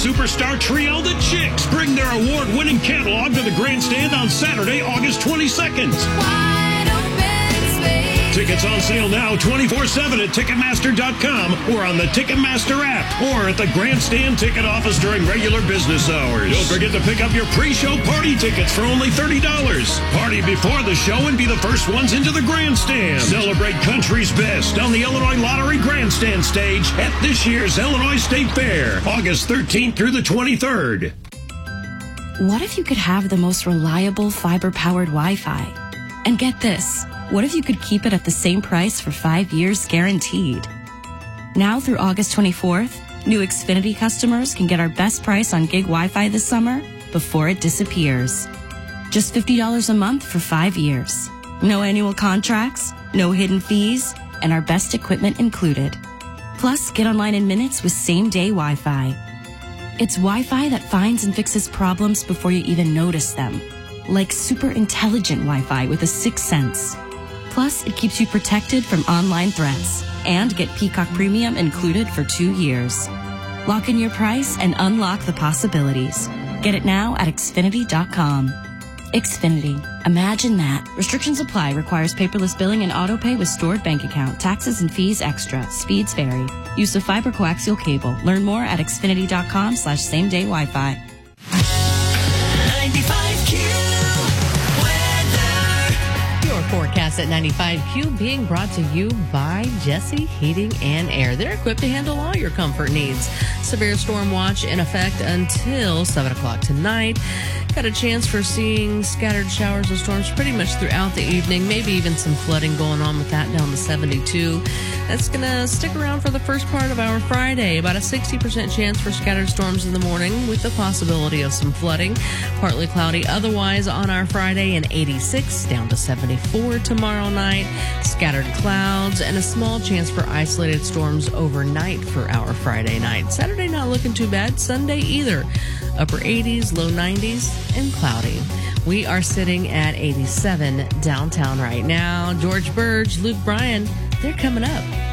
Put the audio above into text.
superstar trio, the Chicks, bring their award-winning catalog to the Grandstand on Saturday, August 22nd. Wide open space. Tickets on sale now 24/7 at Ticketmaster.com or on the Ticketmaster app or at the Grandstand ticket office during regular business hours. Don't forget to pick up your pre-show party tickets for only $30. Party before the show and be the first ones into the Grandstand. Celebrate country's best on the Illinois Lottery Grandstand stage at this year's Illinois State Fair, August 13th through the 23rd. What if you could have the most reliable fiber-powered Wi-Fi? And get this, what if you could keep it at the same price for 5 years guaranteed? Now through August 24th, new Xfinity customers can get our best price on gig Wi-Fi this summer before it disappears. Just $50 a month for 5 years. No annual contracts, no hidden fees, and our best equipment included. Plus, get online in minutes with same-day Wi-Fi. It's Wi-Fi that finds and fixes problems before you even notice them. Like super intelligent Wi-Fi with a sixth sense. Plus, it keeps you protected from online threats. And get Peacock Premium included for 2 years. Lock in your price and unlock the possibilities. Get it now at Xfinity.com. Xfinity. Imagine that. Restrictions apply. Requires paperless billing and auto pay with stored bank account. Taxes and fees extra. Speeds vary. Use of fiber coaxial cable. Learn more at Xfinity.com/same-day Wi-Fi. 95Q weather. Your forecast at 95Q being brought to you by Jesse Heating and Air. They're equipped to handle all your comfort needs. Severe storm watch in effect until 7 o'clock tonight. Got a chance for seeing scattered showers of storms pretty much throughout the evening. Maybe even some flooding going on with that down to 72. That's going to stick around for the first part of our Friday. About a 60% chance for scattered storms in the morning with the possibility of some flooding. Partly cloudy otherwise on our Friday, and 86 down to 74 tomorrow night. Scattered clouds and a small chance for isolated storms overnight for our Friday night. Saturday not looking too bad. Sunday either. Upper 80s, low 90s, and cloudy. We are sitting at 87 downtown right now. George Burge, Luke Bryan, they're coming up.